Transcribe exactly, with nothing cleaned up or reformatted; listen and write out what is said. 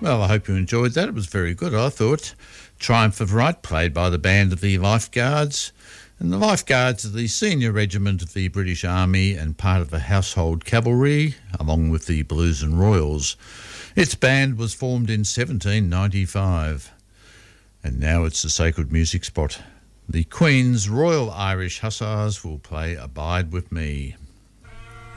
Well, I hope you enjoyed that. It was very good, I thought. Triumph of Right, played by the band of the Lifeguards. And the Lifeguards are the senior regiment of the British Army and part of the Household Cavalry, along with the Blues and Royals. Its band was formed in seventeen ninety-five. And now it's the sacred music spot. The Queen's Royal Irish Hussars will play Abide With Me.